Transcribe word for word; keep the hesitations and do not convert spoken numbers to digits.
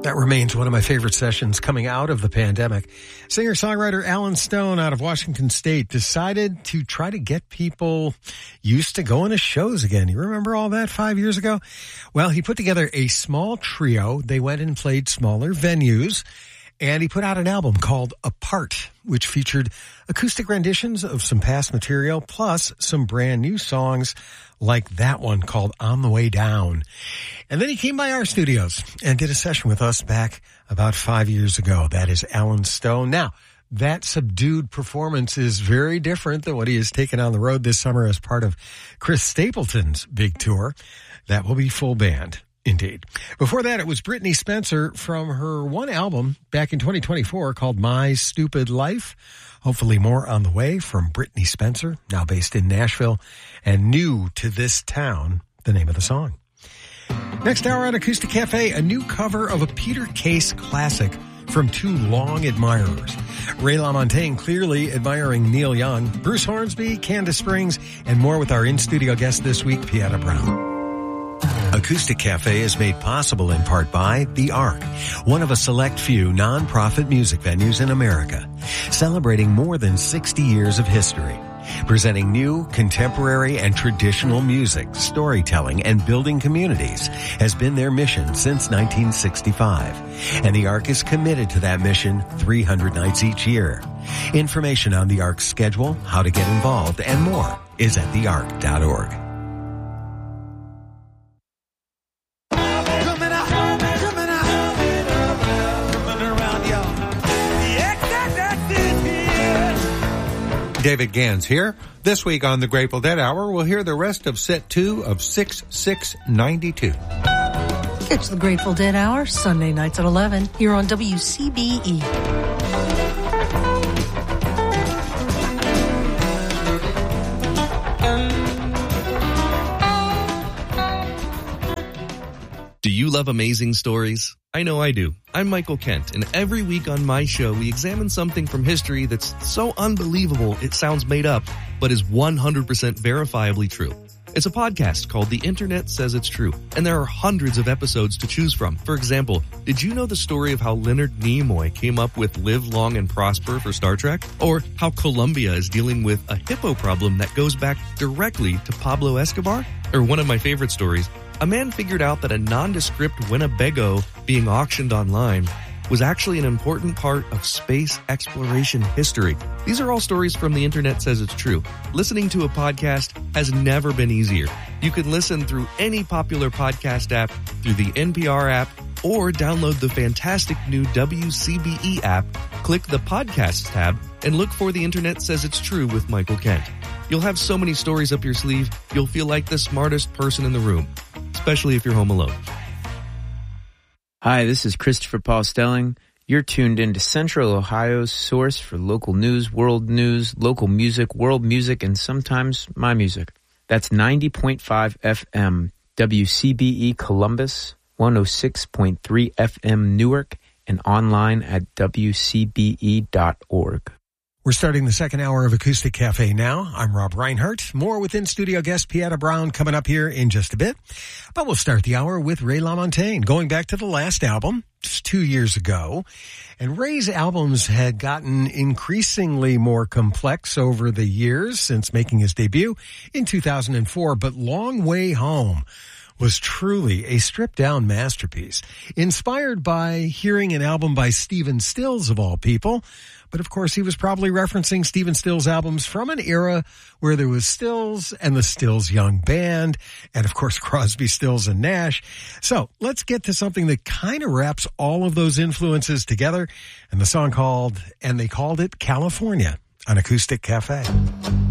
That remains one of my favorite sessions coming out of the pandemic. Singer-songwriter Alan Stone out of Washington State decided to try to get people used to going to shows again. You remember all that five years ago? Well, he put together a small trio. They went and played smaller venues, and he put out an album called Apart, which featured acoustic renditions of some past material, plus some brand new songs like that one called On the Way Down. And then he came by our studios and did a session with us back about five years ago. That is Alan Stone. Now, that subdued performance is very different than what he has taken on the road this summer as part of Chris Stapleton's big tour. That will be full band. Indeed. Before that, it was Brittney Spencer from her one album back in twenty twenty-four called My Stupid Life. Hopefully more on the way from Brittney Spencer, now based in Nashville, and New to This Town, the name of the song. Next hour on Acoustic Cafe, a new cover of a Peter Case classic from two long admirers. Ray LaMontagne clearly admiring Neil Young, Bruce Hornsby, Candace Springs, and more with our in-studio guest this week, Pieta Brown. Acoustic Cafe is made possible in part by The Ark, one of a select few non-profit music venues in America, celebrating more than sixty years of history, presenting new, contemporary, and traditional music, storytelling, and building communities has been their mission since nineteen sixty-five. And The Ark is committed to that mission three hundred nights each year. Information on The Ark's schedule, how to get involved, and more is at the ark dot org. David Gans here. This week on the Grateful Dead Hour, we'll hear the rest of set two of six six ninety-two. It's the Grateful Dead Hour, Sunday nights at eleven, here on W C B E. Do you love amazing stories? I know I do. I'm Michael Kent, and every week on my show, we examine something from history that's so unbelievable it sounds made up, but is one hundred percent verifiably true. It's a podcast called The Internet Says It's True, and there are hundreds of episodes to choose from. For example, did you know the story of how Leonard Nimoy came up with Live Long and Prosper for Star Trek? Or how Colombia is dealing with a hippo problem that goes back directly to Pablo Escobar? Or one of my favorite stories, a man figured out that a nondescript Winnebago being auctioned online was actually an important part of space exploration history. These are all stories from The Internet Says It's True. Listening to a podcast has never been easier. You can listen through any popular podcast app, through the N P R app, or download the fantastic new W C B E app, click the Podcasts tab, and look for The Internet Says It's True with Michael Kent. You'll have so many stories up your sleeve, you'll feel like the smartest person in the room, especially if you're home alone. Hi, this is Christopher Paul Stelling. You're tuned into Central Ohio's source for local news, world news, local music, world music, and sometimes my music. That's ninety point five F M, W C B E Columbus, one oh six point three F M Newark, and online at W C B E dot org. We're starting the second hour of Acoustic Cafe now. I'm Rob Reinhardt. More with in-studio guest Pieta Brown coming up here in just a bit. But we'll start the hour with Ray LaMontagne, going back to the last album, just two years ago. And Ray's albums had gotten increasingly more complex over the years since making his debut in two thousand four. But Long Way Home was truly a stripped-down masterpiece, inspired by hearing an album by Stephen Stills, of all people. But of course, he was probably referencing Stephen Stills' albums from an era where there was Stills and the Stills Young Band, and of course, Crosby, Stills, and Nash. So let's get to something that kind of wraps all of those influences together, and the song called, and they called it California on Acoustic Cafe.